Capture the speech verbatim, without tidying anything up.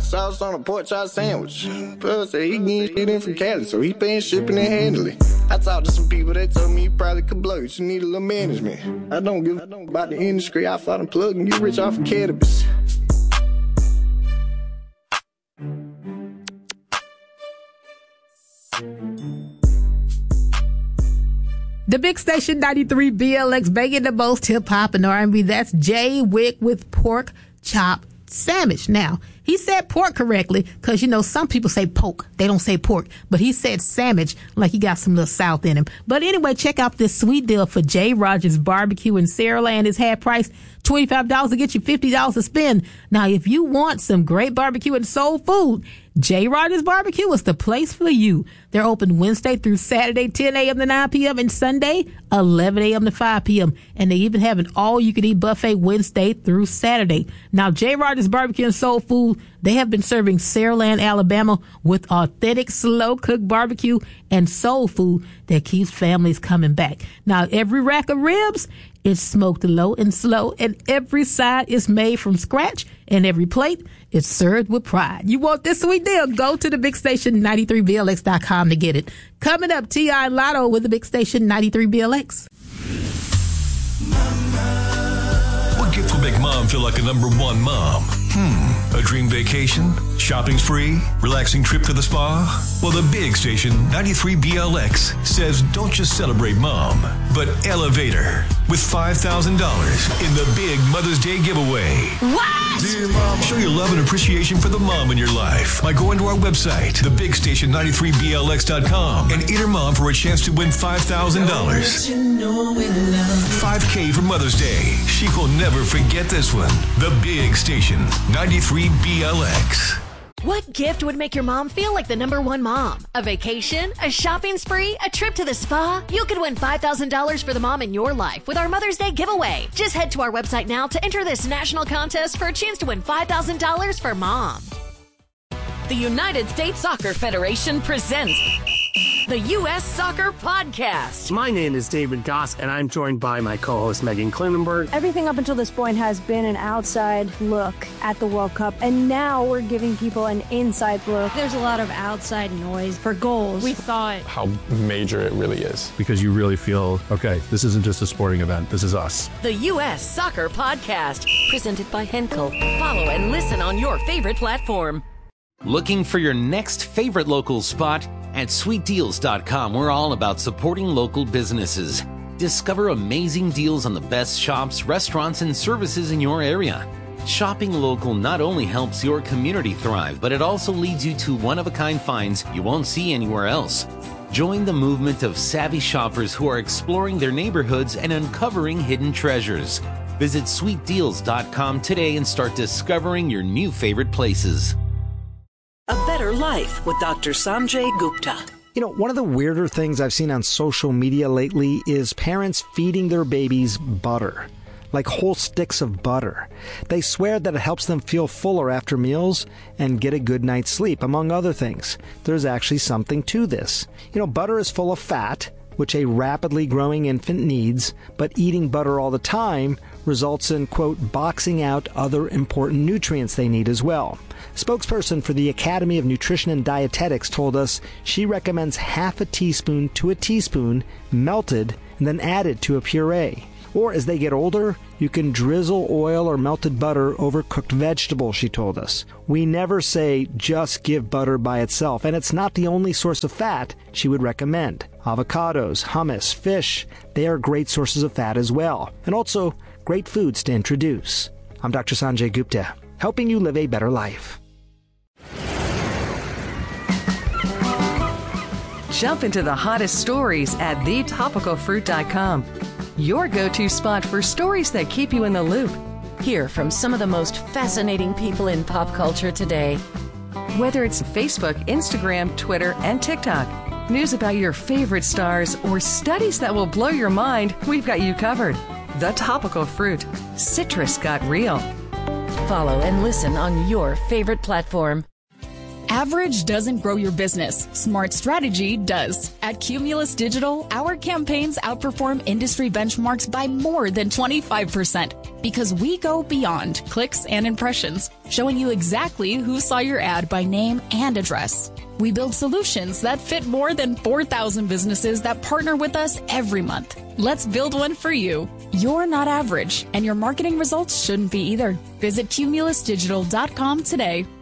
sauce on a pork chop sandwich. Plus, said he getting shit in from Cali, so he paying shipping and handling. I talked to some people, they told me you probably could blow. You just need a little management. I don't give a don't about the industry. I fought and plug and get rich off of cannabis. The Big Station ninety-three B L X, banging the most hip-hop and R and B. That's Jay Wick with Pork Chop Sandwich. Now, he said pork correctly because, you know, some people say poke. They don't say pork. But he said sandwich like he got some little South in him. But anyway, check out this sweet deal for J. Rogers Barbecue in Saraland. It's half price, twenty-five dollars to get you fifty dollars to spend. Now, if you want some great barbecue and soul food, J. Rogers Barbecue is the place for you. They're open Wednesday through Saturday, ten a.m. to nine p.m. and Sunday, eleven a.m. to five p.m. And they even have an all-you-can-eat buffet Wednesday through Saturday. Now, J. Rogers Barbecue and Soul Food, they have been serving Saraland, Alabama with authentic slow-cooked barbecue and soul food that keeps families coming back. Now, every rack of ribs is smoked low and slow, and every side is made from scratch, and every plate is served with pride. You want this sweet deal? Go to the Big Station ninety-three B L X dot com to get it. Coming up, T I Lotto with the Big Station ninety-three B L X. What gift will make mom feel like a number one mom? Hmm, a dream vacation? Shopping spree? Relaxing trip to the spa? Well, the Big Station ninety-three B L X says don't just celebrate mom, but elevate her with five thousand dollars in the big Mother's Day giveaway. What? Dear Mama. Show your love and appreciation for the mom in your life by going to our website, the big station ninety-three B L X dot com, and enter mom for a chance to win five thousand dollars. five K for Mother's Day. She will never forget this one. The Big Station ninety-three B L X. What gift would make your mom feel like the number one mom? A vacation? A shopping spree? A trip to the spa? You could win five thousand dollars for the mom in your life with our Mother's Day giveaway. Just head to our website now to enter this national contest for a chance to win five thousand dollars for mom. The United States Soccer Federation presents the U S Soccer Podcast. My name is David Goss, and I'm joined by my co-host Megan Klinenberg. Everything up until this point has been an outside look at the World Cup, and now we're giving people an inside look. There's a lot of outside noise for goals. We thought how major it really is. Because you really feel, okay, this isn't just a sporting event, this is us. The U S Soccer Podcast, presented by Henkel. Follow and listen on your favorite platform. Looking for your next favorite local spot? At sweet deals dot com, we're all about supporting local businesses. Discover amazing deals on the best shops, restaurants, and services in your area. Shopping local not only helps your community thrive, but it also leads you to one-of-a-kind finds you won't see anywhere else. Join the movement of savvy shoppers who are exploring their neighborhoods and uncovering hidden treasures. Visit sweet deals dot com today and start discovering your new favorite places. A Better Life with Doctor Sanjay Gupta. You know, one of the weirder things I've seen on social media lately is parents feeding their babies butter, like whole sticks of butter. They swear that it helps them feel fuller after meals and get a good night's sleep, among other things. There's actually something to this. You know, butter is full of fat, which a rapidly growing infant needs, but eating butter all the time results in, quote, boxing out other important nutrients they need as well. Spokesperson for the Academy of Nutrition and Dietetics told us she recommends half a teaspoon to a teaspoon melted and then added to a puree. Or as they get older, you can drizzle oil or melted butter over cooked vegetables, she told us. We never say just give butter by itself, and it's not the only source of fat she would recommend. Avocados, hummus, fish, they are great sources of fat as well, and also great foods to introduce. I'm Doctor Sanjay Gupta, helping you live a better life. Jump into the hottest stories at the topical fruit dot com. Your go-to spot for stories that keep you in the loop. Hear from some of the most fascinating people in pop culture today. Whether it's Facebook, Instagram, Twitter, and TikTok, news about your favorite stars, or studies that will blow your mind, we've got you covered. The Topical Fruit. Citrus got real. Follow and listen on your favorite platform. Average doesn't grow your business. Smart strategy does. At Cumulus Digital, our campaigns outperform industry benchmarks by more than twenty-five percent because we go beyond clicks and impressions, showing you exactly who saw your ad by name and address. We build solutions that fit more than four thousand businesses that partner with us every month. Let's build one for you. You're not average, and your marketing results shouldn't be either. Visit cumulus digital dot com today.